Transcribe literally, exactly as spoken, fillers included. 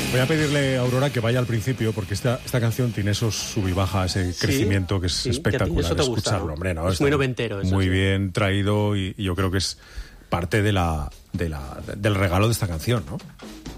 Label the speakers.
Speaker 1: Voy a pedirle a Aurora que vaya al principio, porque esta, esta canción tiene esos sub y baja, ese
Speaker 2: Sí,
Speaker 1: crecimiento que es
Speaker 2: sí,
Speaker 1: espectacular
Speaker 2: eso te gusta,
Speaker 1: escucharlo,
Speaker 2: ¿no?
Speaker 1: hombre, ¿no?
Speaker 2: Es
Speaker 1: Está
Speaker 2: muy noventero eso,
Speaker 1: muy
Speaker 2: sí.
Speaker 1: bien traído y, y yo creo que es parte de la, de la, del regalo de esta canción, ¿no?